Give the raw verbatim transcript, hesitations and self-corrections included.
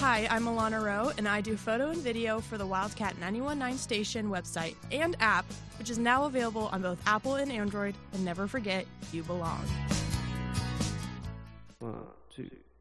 Hi, I'm Alana Rowe, and I do photo and video for the Wildcat ninety-one point nine station website and app, which is now available on both Apple and Android. And never forget, you belong. One, two.